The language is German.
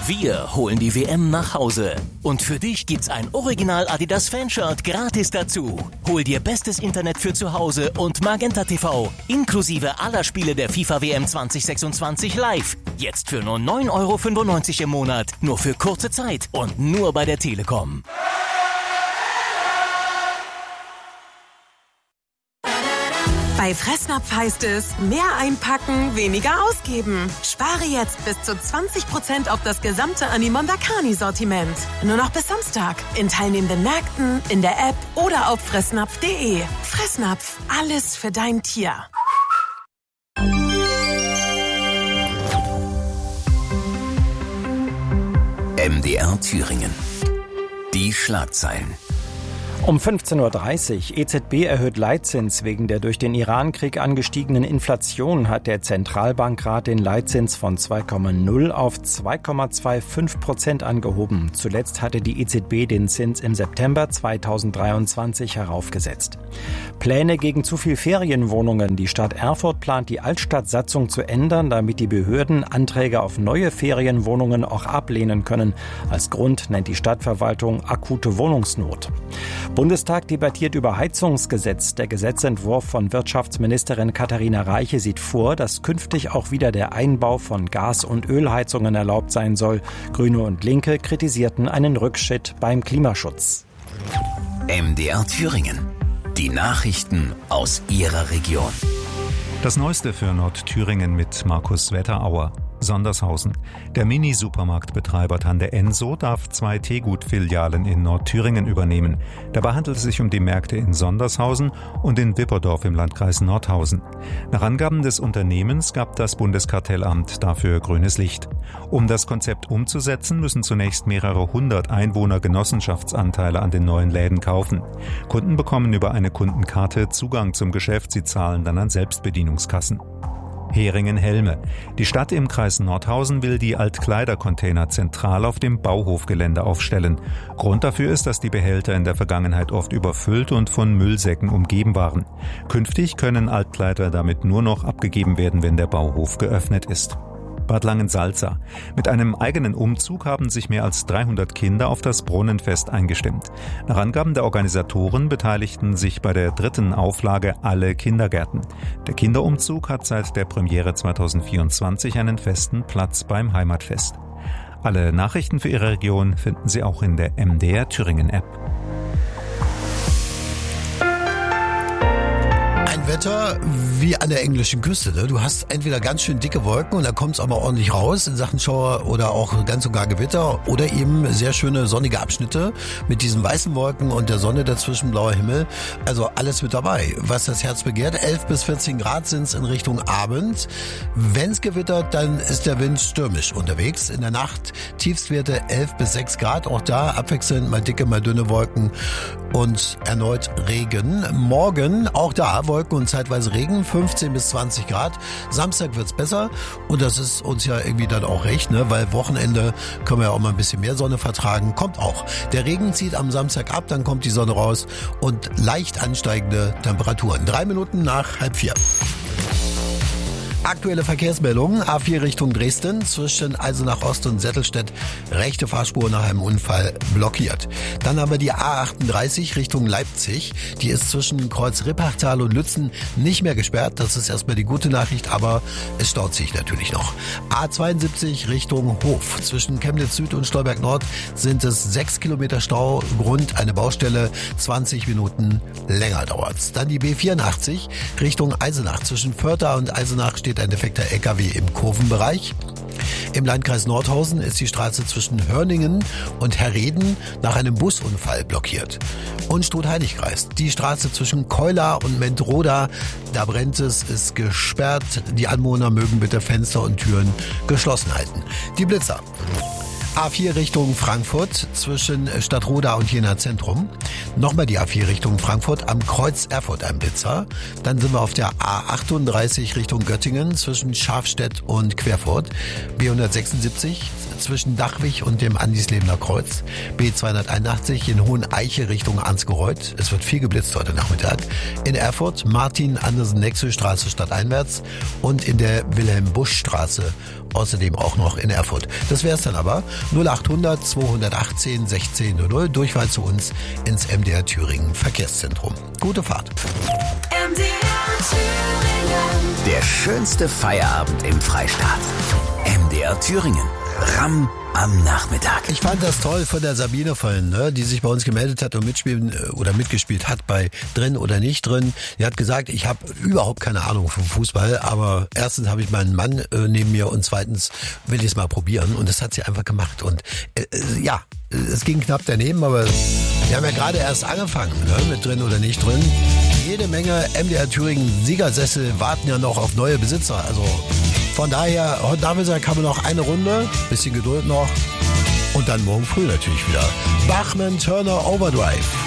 Wir holen die WM nach Hause. Und für dich gibt's ein Original Adidas Fanshirt gratis dazu. Hol dir bestes Internet für zu Hause und Magenta TV, inklusive aller Spiele der FIFA WM 2026 live. Jetzt für nur 9,95 € im Monat. Nur für kurze Zeit und nur bei der Telekom. Bei Fressnapf heißt es, mehr einpacken, weniger ausgeben. Spare jetzt bis zu 20% auf das gesamte Animonda Carni-Sortiment. Nur noch bis Samstag. In teilnehmenden Märkten, in der App oder auf fressnapf.de. Fressnapf, alles für dein Tier. MDR Thüringen. Die Schlagzeilen. Um 15.30 Uhr, EZB erhöht Leitzins. Wegen der durch den Iran-Krieg angestiegenen Inflation hat der Zentralbankrat den Leitzins von 2,0 auf 2,25% angehoben. Zuletzt hatte die EZB den Zins im September 2023 heraufgesetzt. Pläne gegen zu viel Ferienwohnungen. Die Stadt Erfurt plant, die Altstadtsatzung zu ändern, damit die Behörden Anträge auf neue Ferienwohnungen auch ablehnen können. Als Grund nennt die Stadtverwaltung akute Wohnungsnot. Bundestag debattiert über Heizungsgesetz. Der Gesetzentwurf von Wirtschaftsministerin Katharina Reiche sieht vor, dass künftig auch wieder der Einbau von Gas- und Ölheizungen erlaubt sein soll. Grüne und Linke kritisierten einen Rückschritt beim Klimaschutz. MDR Thüringen. Die Nachrichten aus Ihrer Region. Das Neueste für Nordthüringen mit Markus Wetterauer. Sondershausen. Der Mini-Supermarktbetreiber Tante Enso darf 2 Teegut-Filialen in Nordthüringen übernehmen. Dabei handelt es sich um die Märkte in Sondershausen und in Wipperdorf im Landkreis Nordhausen. Nach Angaben des Unternehmens gab das Bundeskartellamt dafür grünes Licht. Um das Konzept umzusetzen, müssen zunächst mehrere 100 Einwohner Genossenschaftsanteile an den neuen Läden kaufen. Kunden bekommen über eine Kundenkarte Zugang zum Geschäft, sie zahlen dann an Selbstbedienungskassen. Heringen-Helme. Die Stadt im Kreis Nordhausen will die Altkleidercontainer zentral auf dem Bauhofgelände aufstellen. Grund dafür ist, dass die Behälter in der Vergangenheit oft überfüllt und von Müllsäcken umgeben waren. Künftig können Altkleider damit nur noch abgegeben werden, wenn der Bauhof geöffnet ist. Bad Langensalza. Mit einem eigenen Umzug haben sich mehr als 300 Kinder auf das Brunnenfest eingestimmt. Nach Angaben der Organisatoren beteiligten sich bei der 3. Auflage alle Kindergärten. Der Kinderumzug hat seit der Premiere 2024 einen festen Platz beim Heimatfest. Alle Nachrichten für Ihre Region finden Sie auch in der MDR Thüringen App. Wetter wie an der englischen Küste. Ne? Du hast entweder ganz schön dicke Wolken und da kommt es aber ordentlich raus in Sachen Schauer oder auch ganz sogar Gewitter oder eben sehr schöne sonnige Abschnitte mit diesen weißen Wolken und der Sonne dazwischen, blauer Himmel. Also alles mit dabei. Was das Herz begehrt, 11 bis 14 Grad sind es in Richtung Abend. Wenn es gewittert, dann ist der Wind stürmisch unterwegs. In der Nacht Tiefstwerte 11 bis 6 Grad. Auch da abwechselnd mal dicke, mal dünne Wolken und erneut Regen. Morgen auch da Wolken und zeitweise Regen, 15 bis 20 Grad. Samstag wird's besser und das ist uns ja irgendwie dann auch recht, ne? Weil Wochenende können wir ja auch mal ein bisschen mehr Sonne vertragen. Kommt auch. Der Regen zieht am Samstag ab, dann kommt die Sonne raus und leicht ansteigende Temperaturen. 3 Minuten nach 3:30. Aktuelle Verkehrsmeldungen. A4 Richtung Dresden zwischen Eisenach Ost und Settelstedt. Rechte Fahrspur nach einem Unfall blockiert. Dann haben wir die A38 Richtung Leipzig. Die ist zwischen Kreuz Rippachtal und Lützen nicht mehr gesperrt. Das ist erstmal die gute Nachricht, aber es staut sich natürlich noch. A72 Richtung Hof. Zwischen Chemnitz Süd und Stolberg Nord sind es 6 Kilometer Stau. Grund eine Baustelle. 20 Minuten länger dauert's. Dann die B84 Richtung Eisenach. Zwischen Vörtha und Eisenach steht ein defekter LKW im Kurvenbereich. Im Landkreis Nordhausen ist die Straße zwischen Hörningen und Herreden nach einem Busunfall blockiert. Und Struth-Heinig-Kreis, die Straße zwischen Keula und Mentroda, da brennt es, ist gesperrt. Die Anwohner mögen bitte Fenster und Türen geschlossen halten. Die Blitzer. A4 Richtung Frankfurt zwischen Stadtroda und Jena Zentrum. Nochmal die A4 Richtung Frankfurt am Kreuz Erfurt ein Blitzer. Dann sind wir auf der A38 Richtung Göttingen zwischen Schafstedt und Querfurt. B176 zwischen Dachwig und dem Andislebener Kreuz. B281 in Hoheneiche Richtung Ansgereuth. Es wird viel geblitzt heute Nachmittag. In Erfurt Martin-Andersen-Nexö-Straße stadteinwärts und in der Wilhelm-Busch-Straße außerdem auch noch in Erfurt. Das wär's dann aber. 0800 218 1600, Durchwahl zu uns ins MDR Thüringen Verkehrszentrum. Gute Fahrt. MDR Thüringen. Der schönste Feierabend im Freistaat. MDR Thüringen. Ramm am Nachmittag. Ich fand das toll von der Sabine vorhin, ne, die sich bei uns gemeldet hat und mitgespielt hat bei Drin oder nicht drin. Die hat gesagt, ich habe überhaupt keine Ahnung vom Fußball, aber erstens habe ich meinen Mann neben mir und zweitens will ich es mal probieren und das hat sie einfach gemacht. Und ja, es ging knapp daneben, aber wir haben ja gerade erst angefangen, ne, mit Drin oder nicht drin. Jede Menge MDR Thüringen Siegersessel warten ja noch auf neue Besitzer, also von daher, heute Nachmittag haben wir noch eine Runde, bisschen Geduld noch und dann morgen früh natürlich wieder. Bachmann Turner Overdrive.